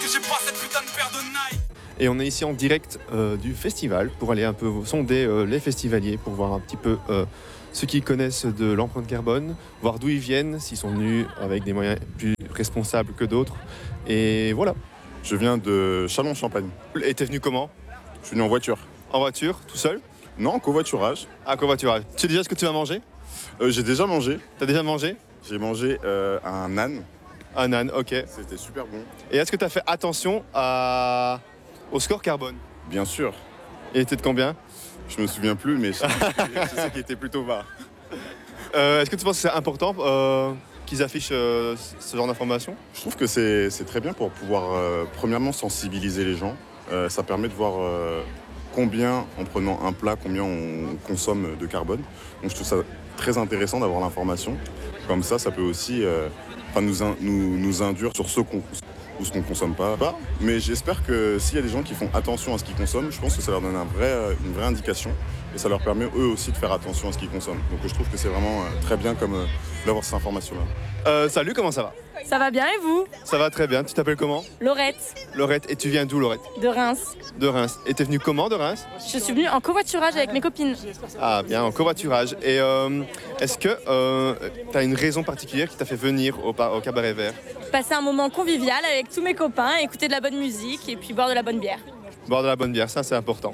j'ai pas cette putain de paire de Nike. Et on est ici en direct du festival pour aller un peu sonder les festivaliers pour voir un petit peu ceux qui connaissent de l'empreinte carbone, voir d'où ils viennent, s'ils sont venus avec des moyens plus responsables que d'autres. Et voilà. Je viens de Châlons-Champagne. Et t'es venu comment? Je suis venu en voiture. En voiture, tout seul? Non, en covoiturage. Ah, covoiturage. Tu sais déjà ce que tu vas manger? J'ai déjà mangé. T'as déjà mangé? J'ai mangé un âne. Un âne, ok. C'était super bon. Et est-ce que tu as fait attention au score carbone? Bien sûr. Il était de combien? Je me souviens plus, mais je sais qu'il était plutôt bas. Est-ce que tu penses que c'est important qu'ils affichent ce genre d'informations? Je trouve que c'est très bien pour pouvoir, premièrement, sensibiliser les gens. Ça permet de voir combien, en prenant un plat, combien on consomme de carbone. Donc je trouve ça très intéressant d'avoir l'information. Comme ça peut aussi nous induire sur ce qu'on ou ce qu'on ne consomme pas. Mais j'espère que s'il y a des gens qui font attention à ce qu'ils consomment, je pense que ça leur donne une vraie indication et ça leur permet eux aussi de faire attention à ce qu'ils consomment. Donc je trouve que c'est vraiment très bien d'avoir cette information-là. Salut, comment ça va? Ça va bien et vous? Ça va très bien. Tu t'appelles comment? Laurette. Laurette. Et tu viens d'où, Laurette? De Reims. De Reims. Et t'es venue comment de Reims? Je suis venue en covoiturage avec mes copines. Ah bien, en covoiturage. Et est-ce que t'as une raison particulière qui t'a fait venir au Cabaret Vert? Passer un moment convivial avec tous mes copains, écouter de la bonne musique et puis boire de la bonne bière. Boire de la bonne bière, ça c'est important.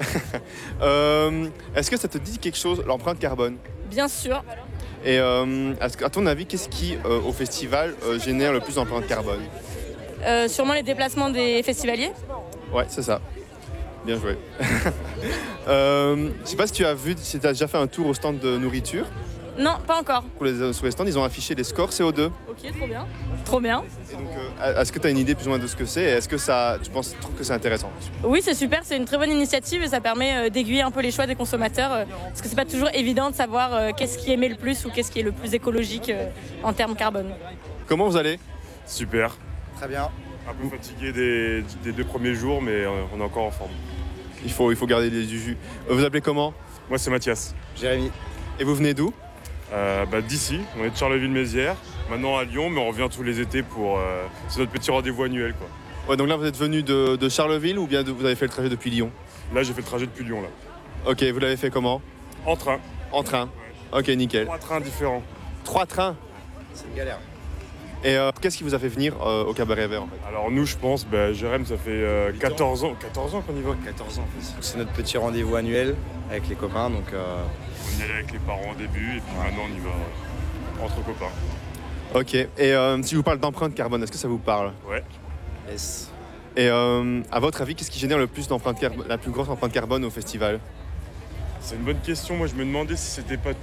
Est-ce que ça te dit quelque chose, l'empreinte carbone? Bien sûr. Et à ton avis, qu'est-ce qui, au festival, génère le plus d'empreinte carbone? Sûrement les déplacements des festivaliers. Ouais, c'est ça. Bien joué. Je sais pas si tu as déjà fait un tour au stand de nourriture. Non, pas encore. Sur les stands, ils ont affiché les scores CO2. Ok, trop bien. Trop bien. Et donc, est-ce que tu as une idée plus ou moins de ce que c'est? Et est-ce que tu trouves que c'est intéressant? Oui, c'est super, c'est une très bonne initiative et ça permet d'aiguiller un peu les choix des consommateurs. Parce que c'est pas toujours évident de savoir qu'est-ce qui émet le plus ou qu'est-ce qui est le plus écologique en termes carbone. Comment vous allez? Super. Très bien. Un peu fatigué des 2 premiers jours, mais on est encore en forme. Il faut garder du jus. Vous appelez comment? Moi, c'est Mathias. Jérémy. Et vous venez d'où? D'ici, on est de Charleville-Mézières, maintenant à Lyon, mais on revient tous les étés pour... c'est notre petit rendez-vous annuel, quoi. Ouais, donc là, vous êtes venu de Charleville ou bien vous avez fait le trajet depuis Lyon? Là, j'ai fait le trajet depuis Lyon, là. Ok, vous l'avez fait comment? En train. En train. Ok, nickel. 3 trains différents. 3 trains? C'est une galère. Et qu'est-ce qui vous a fait venir au Cabaret Vert en fait? Alors nous, je pense, Jérém, ça fait 14 ans qu'on y va. 14 ans. C'est notre petit rendez-vous annuel avec les copains, donc... On y allait avec les parents au début, et puis maintenant on y va entre copains. Ok, et si je vous parle d'empreinte carbone, est-ce que ça vous parle? Ouais. Yes. Et à votre avis, qu'est-ce qui génère le plus la plus grosse empreinte carbone au festival? C'est une bonne question. Moi, je me demandais si c'était pas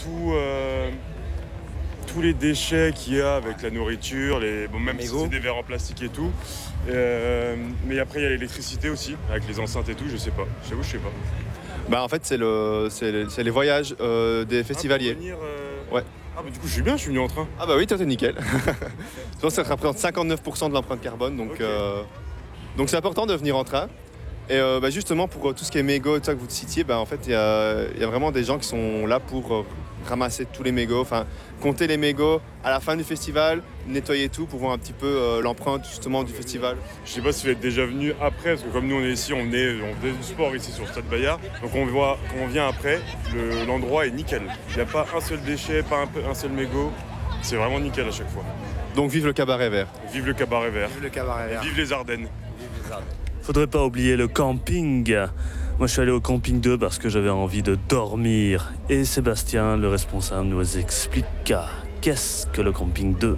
tous les déchets qu'il y a avec la nourriture, même si c'est des verres en plastique et tout. Mais après, il y a l'électricité aussi, avec les enceintes et tout, je sais pas. J'avoue, je sais pas. Bah en fait, c'est les voyages des festivaliers. Ouais. Ah bah du coup, je suis venu en train. Ah bah oui, toi t'es nickel. Je pense que ça représente 59% de l'empreinte carbone, donc okay. Donc c'est important de venir en train. Et justement, pour tout ce qui est mégots et tout ça que vous citiez, en fait, il y a vraiment des gens qui sont là pour ramasser tous les mégots, enfin, compter les mégots à la fin du festival, nettoyer tout pour voir un petit peu l'empreinte justement du festival. Je sais pas si vous êtes déjà venu après, parce que comme nous on est ici, on faisait du sport ici sur le Stade Bayard, donc quand on vient après, l'endroit est nickel. Il n'y a pas un seul déchet, pas un seul mégot, c'est vraiment nickel à chaque fois. Donc vive le Cabaret Vert. Vive le Cabaret Vert. Vive le Cabaret Vert. Vive les Ardennes. Vive les Ardennes. Faudrait pas oublier le camping. Moi, je suis allé au camping 2 parce que j'avais envie de dormir. Et Sébastien, le responsable, nous explique qu'est-ce que le camping 2.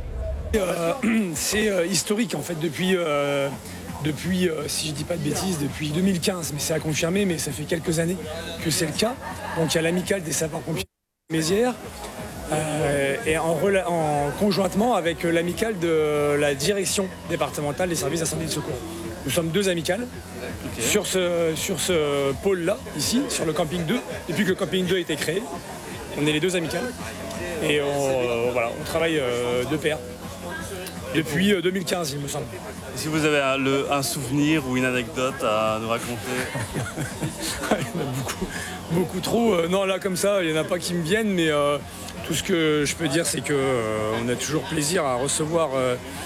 C'est historique en fait depuis, si je dis pas de bêtises, depuis 2015. Mais c'est à confirmer, mais ça fait quelques années que c'est le cas. Donc il y a l'amicale des sapeurs-pompiers de Mézières et en conjointement avec l'amicale de la direction départementale des services d'incendie et de secours. Nous sommes 2 amicales sur ce pôle-là, ici, sur le camping 2. Depuis que le camping 2 a été créé, on est les 2 amicales. Et on travaille de pair depuis 2015, il me semble. Est-ce que vous avez un souvenir ou une anecdote à nous raconter? Il y en a beaucoup trop. Non, là, comme ça, il n'y en a pas qui me viennent, mais tout ce que je peux dire, c'est qu'on a toujours plaisir à recevoir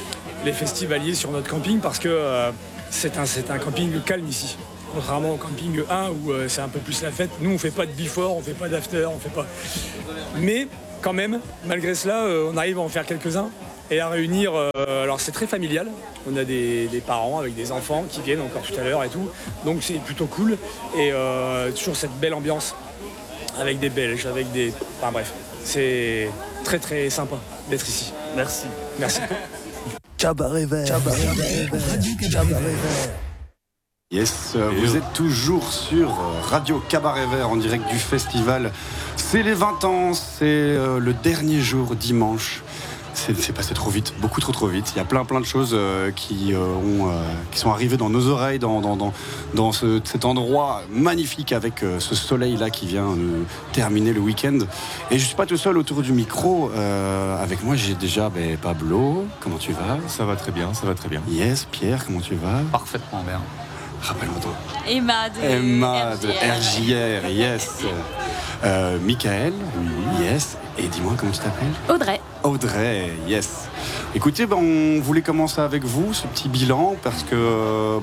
les festivaliers sur notre camping parce que c'est un camping calme ici. Contrairement au camping 1 où c'est un peu plus la fête. Nous, on fait pas de before, on fait pas d'after, on fait pas... Mais quand même, malgré cela, on arrive à en faire quelques-uns et à réunir... alors c'est très familial. On a des parents avec des enfants qui viennent encore tout à l'heure et tout. Donc c'est plutôt cool. Et toujours cette belle ambiance avec des Belges, avec des... Enfin bref, c'est très très sympa d'être ici. Merci. Merci. Cabaret Vert. Cabaret Vert. Yes, vous êtes toujours sur Radio Cabaret Vert en direct du festival. C'est les 20 ans, c'est le dernier jour, dimanche. C'est passé trop vite, beaucoup trop vite. Il y a plein de choses qui sont arrivées dans nos oreilles, dans cet endroit magnifique avec ce soleil-là qui vient terminer le week-end. Et je ne suis pas tout seul autour du micro. Avec moi, j'ai déjà Pablo. Comment tu vas ? Ça va très bien, ça va très bien. Yes, Pierre, comment tu vas ? Parfaitement bien. Rappelle-moi toi. Emma de RJR, yes. Michael, yes. Et dis-moi comment tu t'appelles ? Audrey, yes. Écoutez, on voulait commencer avec vous, ce petit bilan, parce que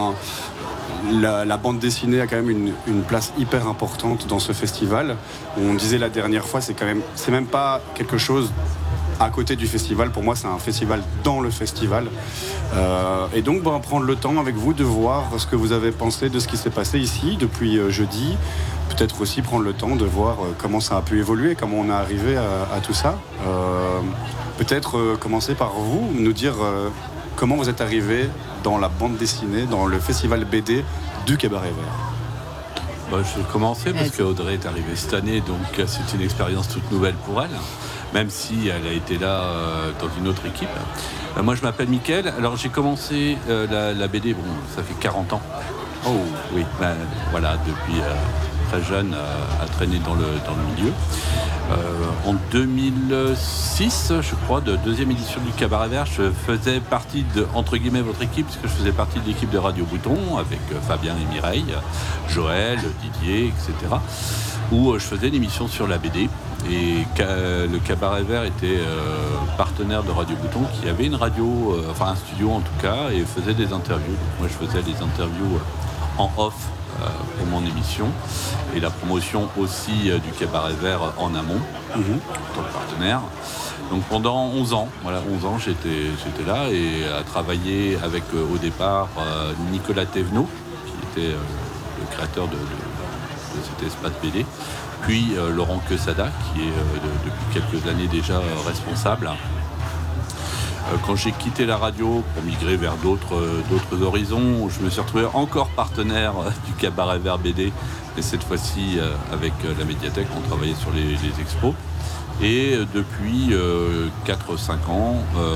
la bande dessinée a quand même une place hyper importante dans ce festival. On disait la dernière fois, c'est même pas quelque chose à côté du festival. Pour moi, c'est un festival dans le festival. Et donc, prendre le temps avec vous de voir ce que vous avez pensé de ce qui s'est passé ici depuis jeudi. Peut-être aussi prendre le temps de voir comment ça a pu évoluer, comment on est arrivé à tout ça. Peut-être commencer par vous, nous dire comment vous êtes arrivé dans la bande dessinée, dans le festival BD du Cabaret Vert. Je vais commencer parce qu'Audrey est arrivée cette année, donc c'est une expérience toute nouvelle pour elle, même si elle a été là dans une autre équipe. Moi, je m'appelle Mickaël. Alors, j'ai commencé la BD, ça fait 40 ans. Oh oui, voilà, depuis très jeune à traîner dans le milieu. En 2006, je crois, de deuxième édition du Cabaret Vert, je faisais partie de, entre guillemets, votre équipe, puisque je faisais partie de l'équipe de Radio Bouton avec Fabien et Mireille, Joël, Didier, etc. Où je faisais une émission sur la BD. Et le Cabaret Vert était partenaire de Radio Bouton, qui avait une radio, un studio en tout cas, et faisait des interviews. Donc moi, je faisais des interviews en off pour mon émission et la promotion aussi du Cabaret Vert en amont, en tant que partenaire. Donc pendant 11 ans, j'étais là et à travailler avec au départ Nicolas Thévenot, qui était le créateur de cet espace BD, puis Laurent Quesada, qui est depuis quelques années déjà responsable. Quand j'ai quitté la radio pour migrer vers d'autres horizons, je me suis retrouvé encore partenaire du Cabaret Vert BD, mais cette fois-ci avec la médiathèque, on travaillait sur les expos. Et depuis 4-5 ans,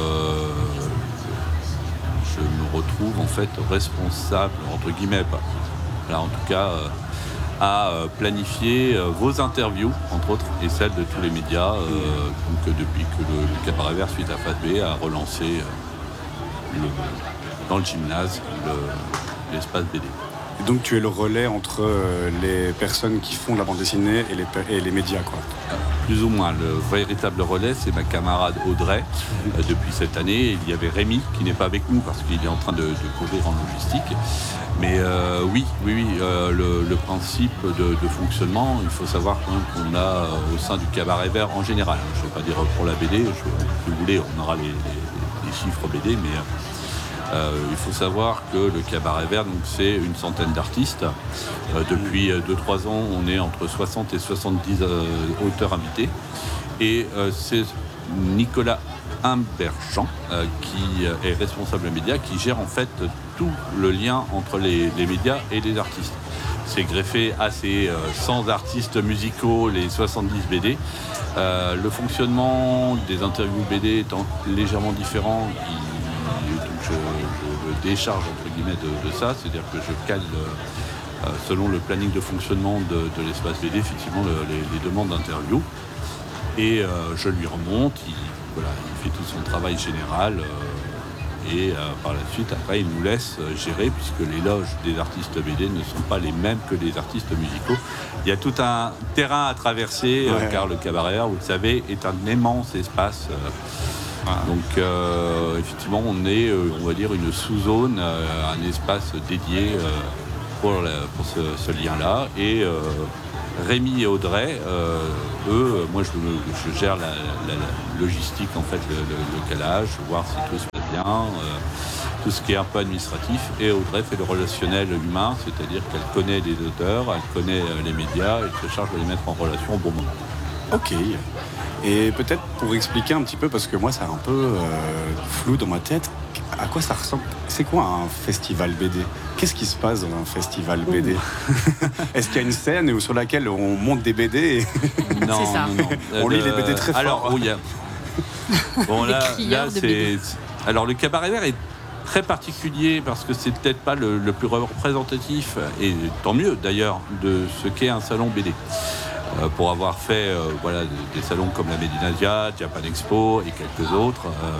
je me retrouve en fait responsable, entre guillemets, là en tout cas, à planifier vos interviews, entre autres, et celles de tous les médias, donc depuis que le Cabaret Vert, suite à Phase B, a relancé dans le gymnase l'espace BD. Et donc tu es le relais entre les personnes qui font la bande dessinée et les médias, quoi. Plus ou moins. Le véritable relais, c'est ma camarade Audrey. Depuis cette année, il y avait Rémi, qui n'est pas avec nous parce qu'il est en train de courir en logistique. Mais oui, le principe de fonctionnement, il faut savoir qu'on a au sein du Cabaret Vert en général. Je ne vais pas dire pour la BD, si vous voulez, on aura les chiffres BD, mais il faut savoir que le Cabaret Vert, donc, c'est une centaine d'artistes. Depuis 2-3 ans, on est entre 60 et 70 auteurs invités. Et c'est Nicolas Imberjean, qui est responsable média, qui gère en fait tout le lien entre les médias et les artistes. C'est greffé à ces 100 artistes musicaux, les 70 BD. Le fonctionnement des interviews BD étant légèrement différent, donc je décharge entre guillemets de ça, c'est-à-dire que je cale selon le planning de fonctionnement de l'espace BD, effectivement, les demandes d'interview. Et je lui remonte, il fait tout son travail général et par la suite, après, il nous laisse gérer puisque les loges des artistes BD ne sont pas les mêmes que les artistes musicaux. Il y a tout un terrain à traverser car le Cabaret Vert, vous le savez, est un immense espace Donc effectivement, on est, on va dire, une sous-zone, un espace dédié pour ce lien-là. Et Rémi et Audrey, eux, moi je gère la logistique, en fait, le calage, voir si tout se passe bien, tout ce qui est un peu administratif. Et Audrey fait le relationnel humain, c'est-à-dire qu'elle connaît les auteurs, elle connaît les médias, elle se charge de les mettre en relation au bon moment. Ok. Et peut-être pour expliquer un petit peu, parce que moi c'est un peu flou dans ma tête, à quoi ça ressemble? C'est quoi un festival BD? Qu'est-ce qui se passe dans un festival BD? Est-ce qu'il y a une scène sur laquelle on monte des BD et... Non, c'est ça. non. On lit les BD très fort. Alors, oui, bon, là c'est... Alors, le Cabaret Vert est très particulier parce que c'est peut-être pas le plus représentatif, et tant mieux d'ailleurs, de ce qu'est un salon BD. Pour avoir fait des salons comme la Medinasia, Japan Expo et quelques autres.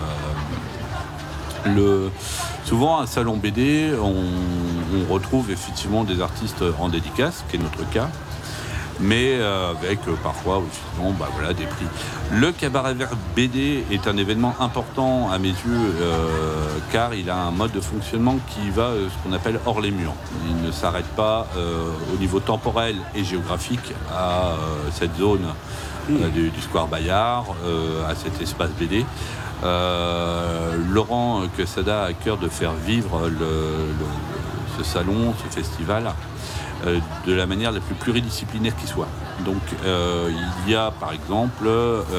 Souvent, à un salon BD, on retrouve effectivement des artistes en dédicace, qui est notre cas, mais avec parfois effectivement, des prix. Le Cabaret Vert BD est un événement important à mes yeux, car il a un mode de fonctionnement qui va ce qu'on appelle hors les murs. Il ne s'arrête pas au niveau temporel et géographique à cette zone du Square Bayard, à cet espace BD. Laurent Quesada a à cœur de faire vivre ce salon, ce festival, de la manière la plus pluridisciplinaire qui soit. Donc il y a par exemple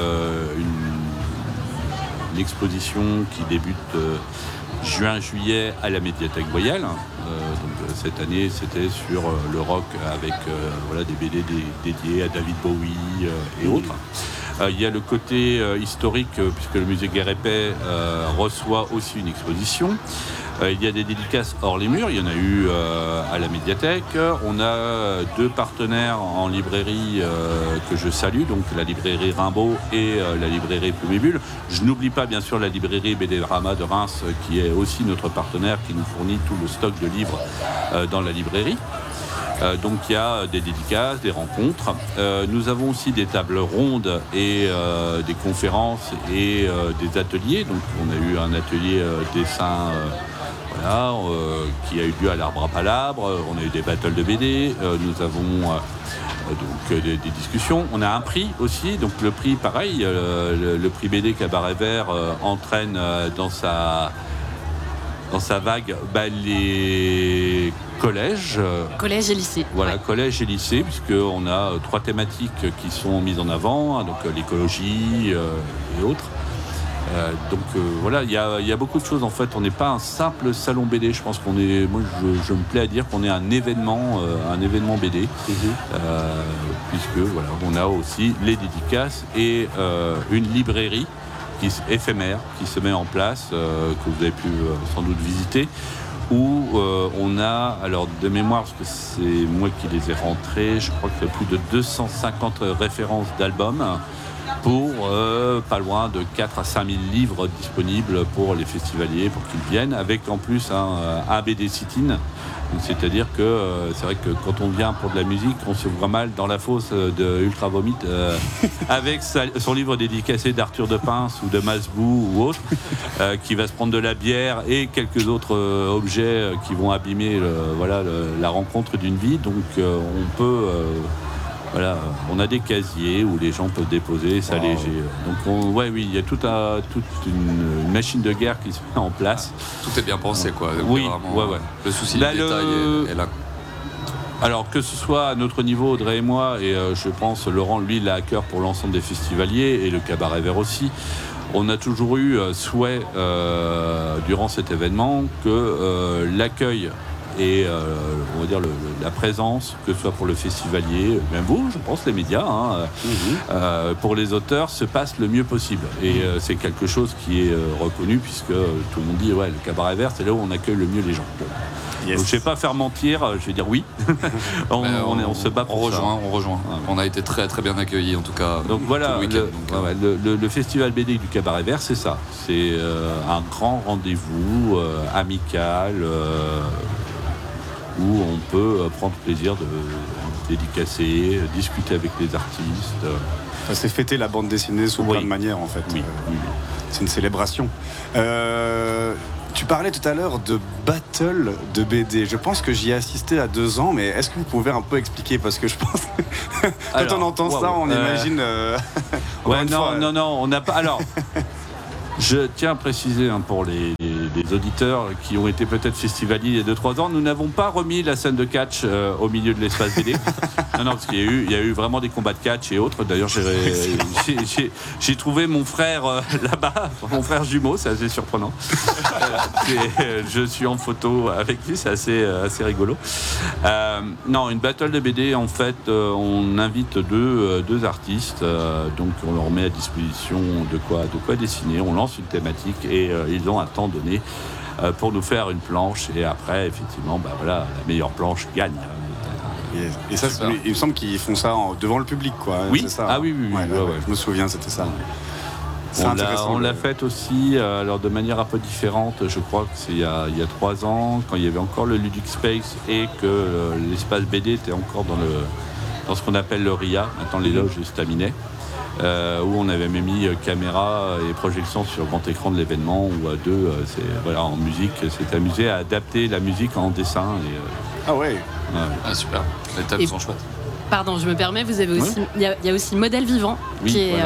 une exposition qui débute juin-juillet à la Médiathèque Voyelle. Donc cette année c'était sur le rock avec des BD dédiés à David Bowie et autres. Il y a le côté historique, puisque le musée Guerre et Paix reçoit aussi une exposition. Il y a des dédicaces hors les murs, il y en a eu à la médiathèque. On a 2 partenaires en librairie que je salue, donc la librairie Rimbaud et la librairie Plumébule. Je n'oublie pas bien sûr la librairie BD-Rama de Reims, qui est aussi notre partenaire, qui nous fournit tout le stock de livres dans la librairie. Donc il y a des dédicaces, des rencontres. Nous avons aussi des tables rondes et des conférences et des ateliers. Donc on a eu un atelier dessin qui a eu lieu à l'Arbre à Palabre. On a eu des battles de BD. Nous avons des discussions. On a un prix aussi. Donc le prix, pareil, le prix BD Cabaret Vert entraîne dans sa vague les collèges. Collège et lycée. Voilà, ouais. Collège et lycée, puisqu'on a 3 thématiques qui sont mises en avant, donc l'écologie et autres. Il y a beaucoup de choses en fait. On n'est pas un simple salon BD. Je pense qu'on est. Moi, je me plais à dire qu'on est un événement BD, puisque on a aussi les dédicaces et une librairie éphémère qui se met en place, que vous avez pu sans doute visiter, où on a, alors de mémoire, parce que c'est moi qui les ai rentrés, je crois qu'il y a plus de 250 références d'albums pour pas loin de 4 à 5 000 livres disponibles pour les festivaliers, pour qu'ils viennent, avec en plus un BD sit-in. C'est-à-dire que c'est vrai que quand on vient pour de la musique, on se voit mal dans la fosse de Ultra Vomit avec son livre dédicacé d'Arthur de Pince ou de Masbou ou autre, qui va se prendre de la bière et quelques autres objets qui vont abîmer la rencontre d'une vie. Donc on peut... on a des casiers où les gens peuvent déposer, s'alléger. Donc, il y a toute une machine de guerre qui se met en place. Tout est bien pensé, quoi. Donc, oui, vraiment, le souci du détail est là. Alors, que ce soit à notre niveau, Audrey et moi, et je pense Laurent, lui, il a à cœur pour l'ensemble des festivaliers, et le Cabaret Vert aussi, on a toujours eu souhait, durant cet événement, que l'accueil et on va dire la présence, que ce soit pour le festivalier, même vous, je pense, les médias, pour les auteurs, se passe le mieux possible. Et c'est quelque chose qui est reconnu, puisque tout le monde dit, le Cabaret Vert, c'est là où on accueille le mieux les gens. Bon. Yes. Donc, je ne vais pas faire mentir, je vais dire oui. on se bat pour ça. On rejoint. On a été très très bien accueillis, en tout cas. Donc voilà, le festival BD du Cabaret Vert, c'est ça. C'est un grand rendez-vous amical, où on peut prendre plaisir de dédicacer, discuter avec les artistes. c'est fêter la bande dessinée sous plein de manières, en fait. Oui. C'est une célébration. Tu parlais tout à l'heure de battle de BD. Je pense que j'y ai assisté à 2 ans, mais est-ce que vous pouvez un peu expliquer? Parce que je pense que quand on entend ça, on imagine... Non, on n'a pas... Alors, je tiens à préciser pour les auditeurs qui ont été peut-être festivaliers il y a 2-3 ans, nous n'avons pas remis la scène de catch au milieu de l'espace BD. Non, parce qu'il y a eu vraiment des combats de catch et autres. D'ailleurs, j'ai trouvé mon frère là-bas, mon frère jumeau, c'est assez surprenant. Je suis en photo avec lui, c'est assez rigolo. Non, une battle de BD, en fait, on invite deux artistes, donc on leur met à disposition de quoi dessiner, on lance une thématique et ils ont un temps donné pour nous faire une planche, et après, effectivement, la meilleure planche gagne. Et ça, il me semble qu'ils font ça devant le public, quoi. Oui, c'est ça. ah oui. Je me souviens, c'était ça. On l'a fait aussi alors de manière un peu différente. Je crois que c'est il y a 3 ans, quand il y avait encore le Ludic Space et que l'espace BD était encore dans ce qu'on appelle le RIA, maintenant les loges Staminet, où on avait même mis caméra et projection sur le grand écran de l'événement, où à 2, en musique, c'est amusé à adapter la musique en dessin. Ah ouais. Ah super, les thèmes sont chouettes. Pardon, je me permets, vous avez aussi, il y a aussi Modèle Vivant, qui est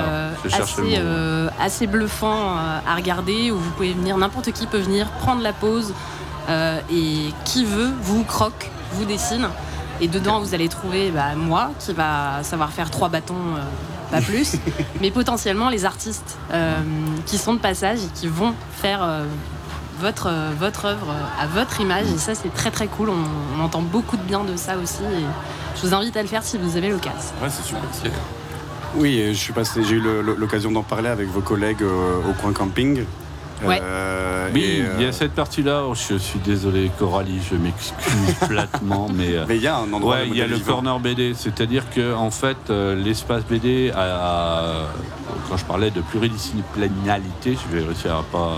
assez bluffant à regarder, où vous pouvez venir, n'importe qui peut venir prendre la pause, et qui veut vous croque, vous dessine, et dedans vous allez trouver moi qui va savoir faire 3 bâtons, pas plus, mais potentiellement les artistes qui sont de passage et qui vont faire votre œuvre à votre image, et ça c'est très très cool. On entend beaucoup de bien de ça aussi, et je vous invite à le faire si vous avez l'occasion. Ouais, c'est super. Oui, j'ai eu l'occasion d'en parler avec vos collègues au Coin Camping. Ouais. Oui, il y a cette partie-là. Je suis désolé, Coralie, je m'excuse platement, mais il y a un endroit. Il y a le corner BD, c'est-à-dire que en fait, l'espace BD quand je parlais de pluridisciplinarité, je vais réussir à pas.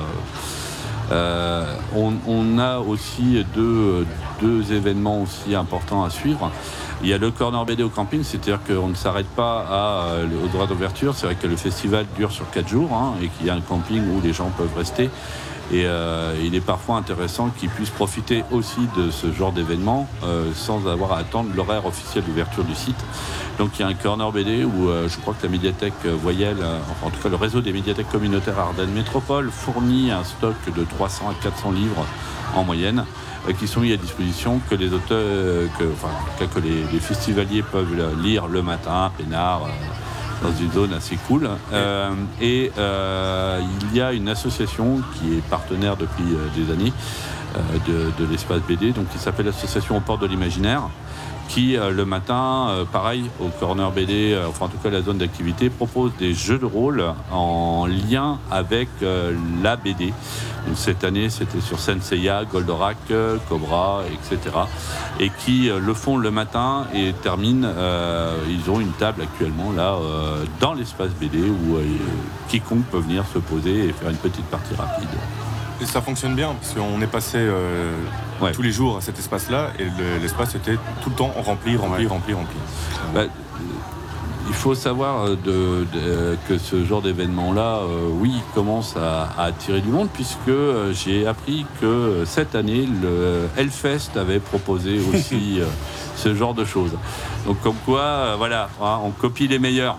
On a aussi deux événements aussi importants à suivre. Il y a le corner BD au camping, c'est-à-dire qu'on ne s'arrête pas au droit d'ouverture. C'est vrai que le festival dure sur 4 jours et qu'il y a un camping où les gens peuvent rester. Et il est parfois intéressant qu'ils puissent profiter aussi de ce genre d'événement sans avoir à attendre l'horaire officiel d'ouverture du site. Donc il y a un corner BD où je crois que la médiathèque Voyelle, en tout cas le réseau des médiathèques communautaires Ardennes Métropole, fournit un stock de 300 à 400 livres en moyenne, qui sont mis à disposition, que les auteurs, que les festivaliers peuvent lire le matin, peinard, dans une zone assez cool. Il y a une association qui est partenaire depuis des années de l'espace BD, donc qui s'appelle l'association Au Port de l'Imaginaire, qui le matin, pareil, au corner BD, en tout cas la zone d'activité, propose des jeux de rôle en lien avec la BD. Donc, cette année, c'était sur Senseiya, Goldorak, Cobra, etc. Et qui le font le matin et terminent. Ils ont une table actuellement là dans l'espace BD où quiconque peut venir se poser et faire une petite partie rapide. Et ça fonctionne bien, parce qu'on est passé tous les jours à cet espace-là, et l'espace était tout le temps rempli. Il faut savoir que ce genre d'événement-là, commence à attirer du monde, puisque j'ai appris que cette année, le Hellfest avait proposé aussi ce genre de choses. Donc comme quoi, on copie les meilleurs.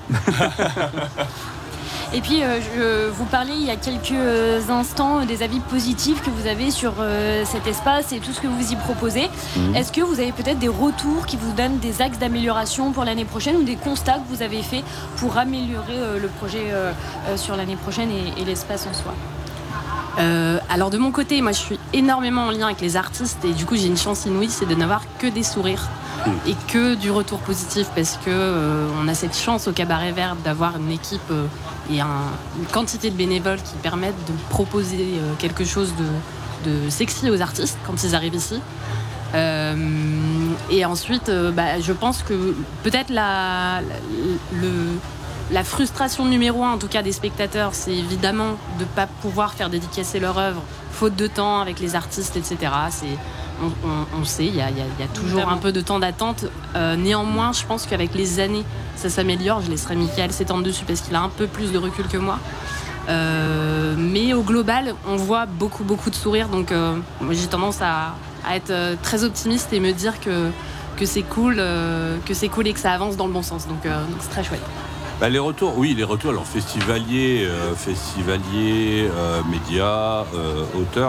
Et puis, vous parliez il y a quelques instants des avis positifs que vous avez sur cet espace et tout ce que vous y proposez. Est-ce que vous avez peut-être des retours qui vous donnent des axes d'amélioration pour l'année prochaine, ou des constats que vous avez faits pour améliorer le projet sur l'année prochaine et l'espace en soi? Alors de mon côté, moi je suis énormément en lien avec les artistes, et du coup j'ai une chance inouïe, c'est de n'avoir que des sourires et que du retour positif, parce que on a cette chance au Cabaret Vert d'avoir une équipe et une quantité de bénévoles qui permettent de proposer quelque chose de sexy aux artistes quand ils arrivent ici. Et ensuite, je pense que peut-être la frustration numéro 1, en tout cas des spectateurs, c'est évidemment de ne pas pouvoir faire dédicacer leur œuvre, faute de temps avec les artistes, etc. on sait, il y a toujours un peu de temps d'attente. Néanmoins, je pense qu'avec les années, ça s'améliore. Je laisserai Mickaël s'étendre dessus parce qu'il a un peu plus de recul que moi. Mais au global, on voit beaucoup de sourires. Donc moi, j'ai tendance à être très optimiste et me dire que c'est cool et que ça avance dans le bon sens. Donc c'est très chouette. Les retours, alors festivaliers, médias, auteurs.